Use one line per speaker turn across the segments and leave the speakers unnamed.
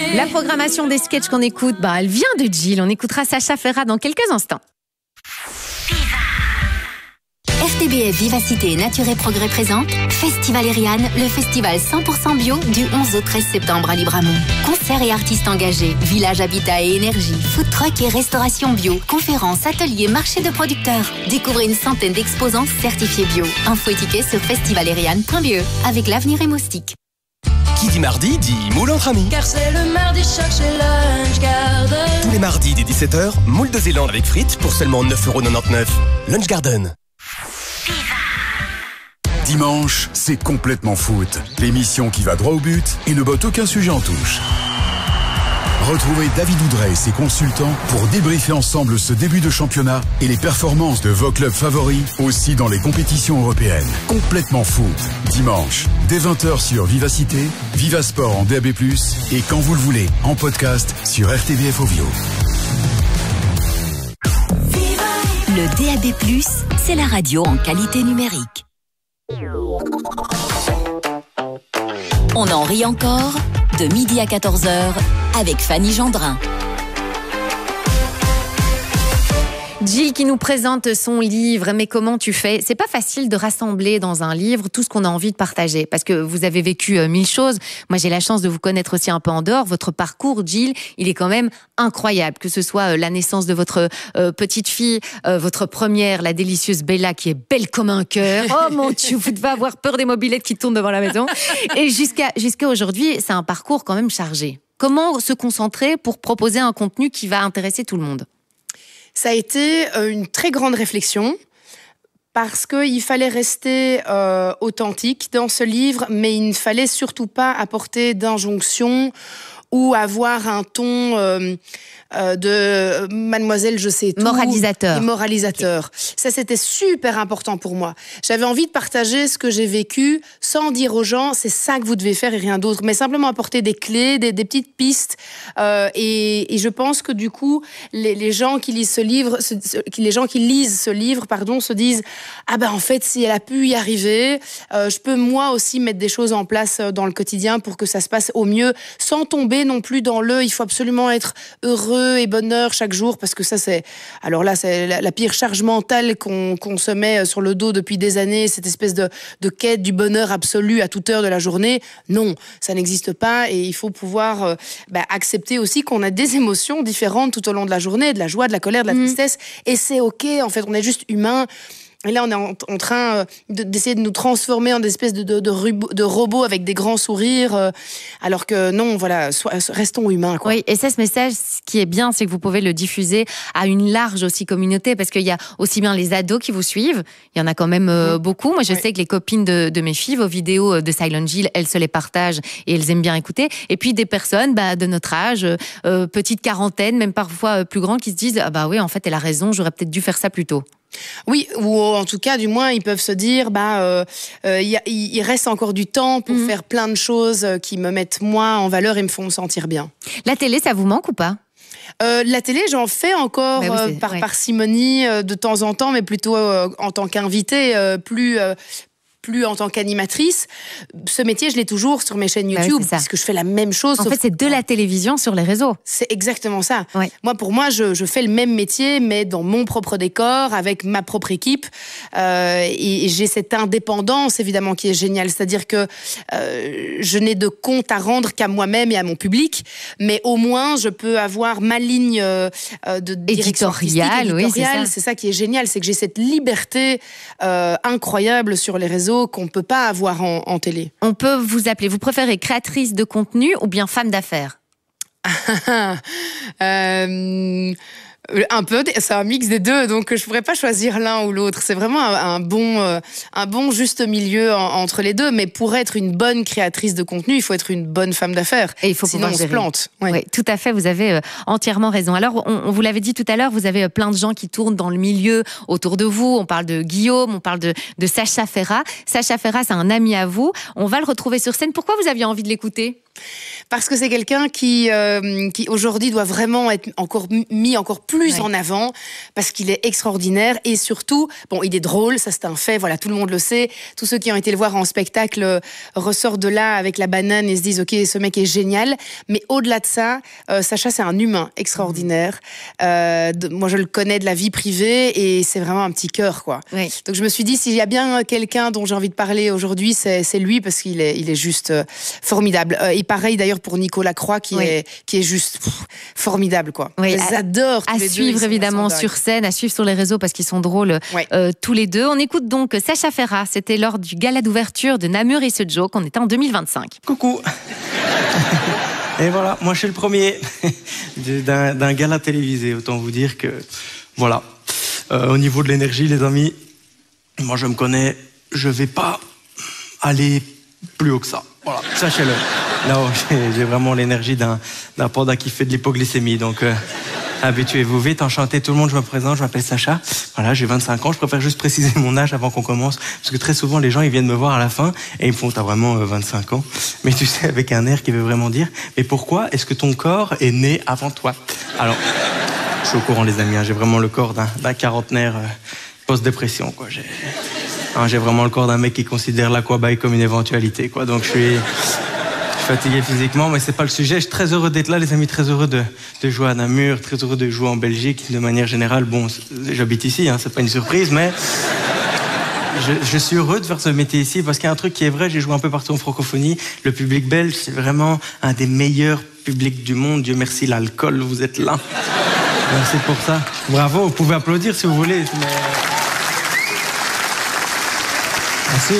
La programmation des sketchs qu'on écoute, elle vient de Jill. On écoutera Sacha Ferrat dans quelques instants.
RTBF Vivacité et Nature et Progrès présente Festival Ariane, le festival 100% bio du 11 au 13 septembre à Libramont. Concerts et artistes engagés, village habitat et énergie, food truck et restauration bio, conférences, ateliers, marché de producteurs. Découvrez une centaine d'exposants certifiés bio. Info et tickets sur festivalariane.be avec l'avenir et Moustique.
Qui dit mardi dit moule entre amis.
Car c'est le mardi choc chez Lunch Garden.
Tous les mardis dès 17h, moule de Zélande avec frites pour seulement 9,99 €. Lunch Garden.
Dimanche, c'est complètement foot. L'émission qui va droit au but et ne botte aucun sujet en touche. Retrouvez David Oudret et ses consultants pour débriefer ensemble ce début de championnat et les performances de vos clubs favoris, aussi dans les compétitions européennes. Complètement foot. Dimanche, dès 20h sur Vivacité, Vivasport en DAB+, et quand vous le voulez, en podcast sur RTBF Ovio.
Le DAB+, c'est la radio en qualité numérique. On en rit encore, de midi à 14h, avec Fanny Gendrin.
Jill qui nous présente son livre. Mais comment tu fais? C'est pas facile de rassembler dans un livre tout ce qu'on a envie de partager, parce que vous avez vécu 1000 choses. Moi, j'ai la chance de vous connaître aussi un peu en dehors. Votre parcours, Jill, il est quand même incroyable. Que ce soit la naissance de votre petite fille, votre première, la délicieuse Bella, qui est belle comme un cœur. Oh mon Dieu, vous devez avoir peur des mobylettes qui tournent devant la maison. Et jusqu'à aujourd'hui, c'est un parcours quand même chargé. Comment se concentrer pour proposer un contenu qui va intéresser tout le monde?
Ça a été une très grande réflexion parce qu'il fallait rester authentique dans ce livre, mais il ne fallait surtout pas apporter d'injonctions ou avoir un ton de mademoiselle je sais tout.
Moralisateur.
Moralisateur. Okay. Ça, c'était super important pour moi. J'avais envie de partager ce que j'ai vécu sans dire aux gens c'est ça que vous devez faire et rien d'autre, mais simplement apporter des clés, des petites pistes. Et je pense que du coup, les gens qui lisent ce livre, se disent ah ben en fait si elle a pu y arriver, je peux moi aussi mettre des choses en place dans le quotidien pour que ça se passe au mieux, sans tomber non plus dans il faut absolument être heureux et bonheur chaque jour, parce que ça c'est la pire charge mentale qu'on se met sur le dos depuis des années, cette espèce de quête du bonheur absolu à toute heure de la journée. Non, ça n'existe pas, et il faut pouvoir accepter aussi qu'on a des émotions différentes tout au long de la journée, de la joie, de la colère, de la tristesse, et c'est ok, en fait, on est juste humain. Et là, on est en train d'essayer de nous transformer en des espèces de robots avec des grands sourires, alors que non, voilà, restons humains, quoi.
Oui, et ça, ce message, ce qui est bien, c'est que vous pouvez le diffuser à une large aussi communauté, parce qu'il y a aussi bien les ados qui vous suivent, il y en a quand même beaucoup. Moi, je sais que les copines de mes filles, vos vidéos de Silent Jill, elles se les partagent et elles aiment bien écouter. Et puis des personnes de notre âge, petite quarantaine, même parfois plus grands, qui se disent ah bah oui, en fait, elle a raison, j'aurais peut-être dû faire ça plus tôt.
Oui, ou en tout cas, du moins, ils peuvent se dire, il reste encore du temps pour faire plein de choses qui me mettent moi en valeur et me font sentir bien.
La télé, ça vous manque ou pas ?
La télé, j'en fais encore par parcimonie de temps en temps, mais plutôt en tant qu'invitée, plus en tant qu'animatrice. Ce métier, je l'ai toujours sur mes chaînes YouTube, puisque je fais la même chose.
En fait, c'est de la télévision sur les réseaux.
C'est exactement ça.
Ouais.
Pour moi, je fais le même métier, mais dans mon propre décor, avec ma propre équipe. Et j'ai cette indépendance, évidemment, qui est géniale. C'est-à-dire que je n'ai de compte à rendre qu'à moi-même et à mon public, mais au moins, je peux avoir ma ligne de direction éditoriale.
Oui,
c'est ça qui est génial, c'est que j'ai cette liberté incroyable sur les réseaux qu'on ne peut pas avoir en télé.
On peut vous appeler, vous préférez créatrice de contenu ou bien femme d'affaires? Un peu, c'est un mix des deux, donc je pourrais pas choisir l'un ou l'autre. C'est vraiment un bon juste milieu entre les deux. Mais pour être une bonne créatrice de contenu, il faut être une bonne femme d'affaires. Et il faut
sinon on se plante.
Oui. Oui, tout à fait. Vous avez entièrement raison. Alors, on vous l'avait dit tout à l'heure, vous avez plein de gens qui tournent dans le milieu autour de vous. On parle de Guillaume, on parle de Sacha Ferrat. Sacha Ferrat, c'est un ami à vous. On va le retrouver sur scène. Pourquoi vous aviez envie de l'écouter ?
Parce que c'est quelqu'un qui aujourd'hui doit vraiment être mis encore plus en avant, parce qu'il est extraordinaire et surtout, bon, il est drôle, ça c'est un fait, voilà, tout le monde le sait. Tous ceux qui ont été le voir en spectacle ressortent de là avec la banane et se disent, ok, ce mec est génial. Mais au-delà de ça, Sacha, c'est un humain extraordinaire. Moi, je le connais de la vie privée et c'est vraiment un petit cœur, quoi. Oui. Donc je me suis dit, s'il y a bien quelqu'un dont j'ai envie de parler aujourd'hui, c'est lui, parce qu'il est juste formidable. Et pareil d'ailleurs pour Nicolas Croix qui est juste formidable, quoi.
Oui,
je les adore tous
à
les
suivre
deux,
évidemment sur scène, à suivre sur les réseaux parce qu'ils sont drôles tous les deux. On écoute donc Sacha Ferrat, c'était lors du gala d'ouverture de Namur et ce Joke, on était en 2025.
Coucou. Et voilà, moi je suis le premier d'un gala télévisé, autant vous dire que voilà, au niveau de l'énergie les amis, moi je me connais, je vais pas aller plus haut que ça. Voilà, sachez-le. Là, j'ai vraiment l'énergie d'un panda qui fait de l'hypoglycémie. Donc, habituez-vous vite. Enchanté tout le monde, je me présente, je m'appelle Sacha. Voilà, j'ai 25 ans. Je préfère juste préciser mon âge avant qu'on commence. Parce que très souvent, les gens, ils viennent me voir à la fin et ils me font, t'as vraiment 25 ans. Mais tu sais, avec un air qui veut vraiment dire, mais pourquoi est-ce que ton corps est né avant toi? Alors, je suis au courant, les amis, hein, j'ai vraiment le corps d'un quarantenaire post-dépression, quoi. J'ai vraiment le corps d'un mec qui considère l'aquabike comme une éventualité, quoi. Donc je suis fatigué physiquement, mais c'est pas le sujet. Je suis très heureux d'être là, les amis, très heureux de jouer à Namur, très heureux de jouer en Belgique. De manière générale, bon, j'habite ici, hein, c'est pas une surprise, mais je suis heureux de faire ce métier ici parce qu'il y a un truc qui est vrai, j'ai joué un peu partout en francophonie. Le public belge, c'est vraiment un des meilleurs publics du monde. Dieu merci, l'alcool, vous êtes là. Merci pour ça. Bravo, vous pouvez applaudir si vous voulez. Mais... Merci.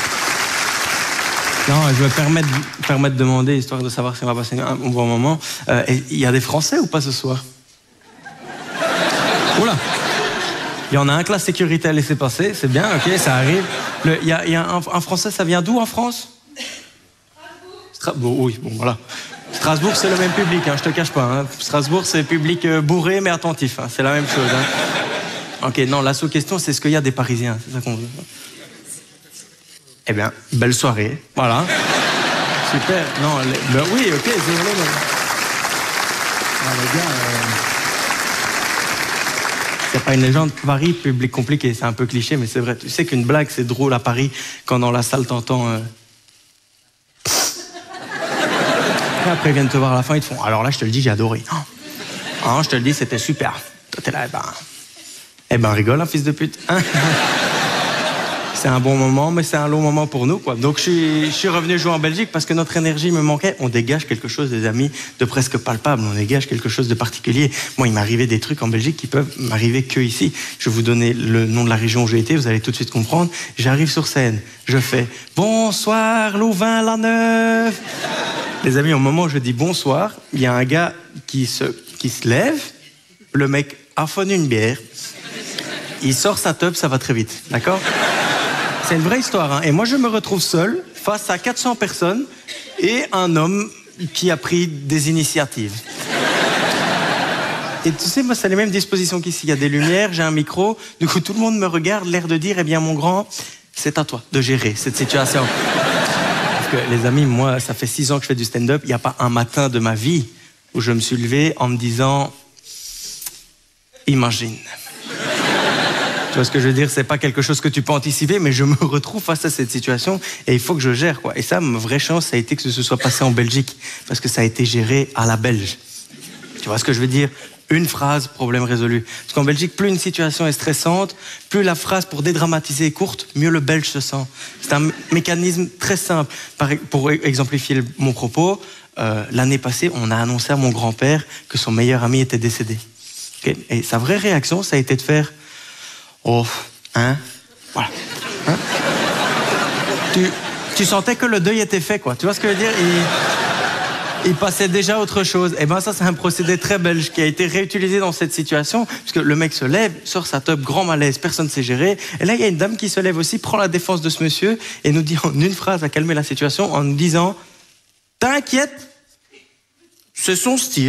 Non, je vais permettre de demander, histoire de savoir si on va passer un bon moment. Il y a des Français ou pas ce soir? Oula. Il y en a un que la sécurité a laissé passer, c'est bien, ok, ça arrive. Il y a un Français, ça vient d'où en France? Strasbourg. Oui, bon, voilà. Strasbourg, c'est le même public, hein, je te cache pas. Hein. Strasbourg, c'est public bourré mais attentif, hein, c'est la même chose. Hein. Ok, non, la sous-question, c'est est-ce qu'il y a des Parisiens? C'est ça qu'on veut. Eh bien, belle soirée, voilà. Super. Non, oui, ok, désolé. Les gars, c'est pas une légende. Paris, public compliqué, c'est un peu cliché, mais c'est vrai. Tu sais qu'une blague, c'est drôle à Paris quand dans la salle t'entends. Et après, ils viennent te voir à la fin, ils te font. Alors là, je te le dis, j'ai adoré. Oh, je te le dis, c'était super. Toi, t'es là, eh ben, rigole, hein, fils de pute. Hein. C'est un bon moment, mais c'est un long moment pour nous, quoi. Donc, je suis revenu jouer en Belgique parce que notre énergie me manquait. On dégage quelque chose, des amis, de presque palpable. On dégage quelque chose de particulier. Moi, il m'arrivait des trucs en Belgique qui peuvent m'arriver que ici. Je vais vous donner le nom de la région où j'ai été, vous allez tout de suite comprendre. J'arrive sur scène, je fais « Bonsoir, Louvain-la-Neuve ». Les amis, au moment où je dis « bonsoir », il y a un gars qui se lève, le mec affonne une bière, il sort sa teub, ça va très vite, d'accord ? C'est une vraie histoire, hein. Et moi, je me retrouve seul face à 400 personnes et un homme qui a pris des initiatives. Et tu sais, moi, c'est les mêmes dispositions qu'ici. Il y a des lumières, j'ai un micro. Du coup, tout le monde me regarde, l'air de dire, eh bien, mon grand, c'est à toi de gérer cette situation. Parce que, les amis, moi, ça fait 6 ans que je fais du stand-up. Il n'y a pas un matin de ma vie où je me suis levé en me disant, imagine. Tu vois ce que je veux dire? C'est pas quelque chose que tu peux anticiper, mais je me retrouve face à cette situation et il faut que je gère, quoi. Et ça, ma vraie chance, ça a été que ce soit passé en Belgique, parce que ça a été géré à la belge. Tu vois ce que je veux dire? Une phrase, problème résolu. Parce qu'en Belgique, plus une situation est stressante, plus la phrase pour dédramatiser est courte, mieux le Belge se sent. C'est un mécanisme très simple. Pour exemplifier mon propos, l'année passée, on a annoncé à mon grand-père que son meilleur ami était décédé. Okay? Et sa vraie réaction, ça a été de faire oh, hein, voilà. Hein? Tu sentais que le deuil était fait, quoi. Tu vois ce que je veux dire? Il passait déjà à autre chose. Et ben ça, c'est un procédé très belge qui a été réutilisé dans cette situation, puisque le mec se lève, sort sa teub, grand malaise, personne ne sait gérer. Et là, il y a une dame qui se lève aussi, prend la défense de ce monsieur et nous dit en une phrase à calmer la situation en nous disant « T'inquiète, c'est son style. »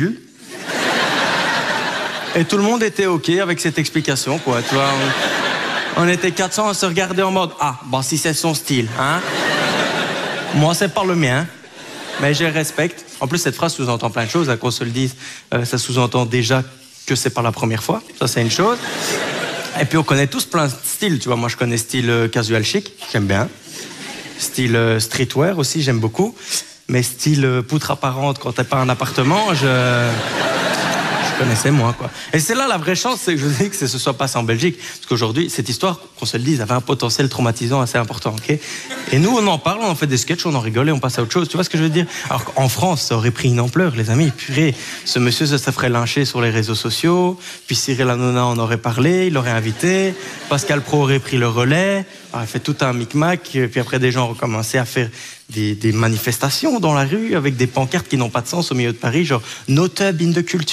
Et tout le monde était OK avec cette explication, quoi. Tu vois, on était 400 à se regarder en mode « Ah, bon, si c'est son style, hein. Moi, c'est pas le mien. » mais je respecte. En plus, cette phrase sous-entend plein de choses, qu'on se le dise. Ça sous-entend déjà que c'est pas la première fois. Ça, c'est une chose. Et puis, on connaît tous plein de styles. Tu vois, moi, je connais style casual chic, j'aime bien. Style streetwear aussi, j'aime beaucoup. Mais style poutre apparente quand t'as pas un appartement, je connaissais moins, quoi. Et c'est là la vraie chance, c'est que je dis que ce soit passé en Belgique. Parce qu'aujourd'hui, cette histoire, qu'on se le dise, avait un potentiel traumatisant assez important, ok? Et nous, on en parle, on en fait des sketchs, on en rigole et on passe à autre chose. Tu vois ce que je veux dire? Alors qu'en France, ça aurait pris une ampleur, les amis. Purée, ce monsieur se ferait lyncher sur les réseaux sociaux. Puis Cyril Hanouna en aurait parlé, il l'aurait invité. Pascal Praud aurait pris le relais. Il a fait tout un micmac. Puis après, des gens ont recommencé à faire des manifestations dans la rue avec des pancartes qui n'ont pas de sens au milieu de Paris, genre « No tub in the culture ».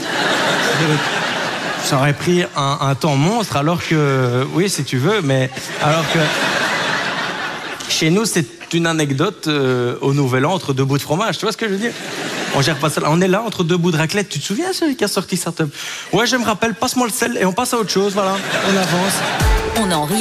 Ça aurait pris un temps monstre, alors que... Oui, si tu veux, mais... Alors que... Chez nous, c'est une anecdote au Nouvel An entre deux bouts de fromage. Tu vois ce que je veux dire? On gère pas ça. On est là entre deux bouts de raclette. Tu te souviens, celui qui a sorti ça? Ouais, je me rappelle. Passe-moi le sel et on passe à autre chose. Voilà, on avance.
On en rit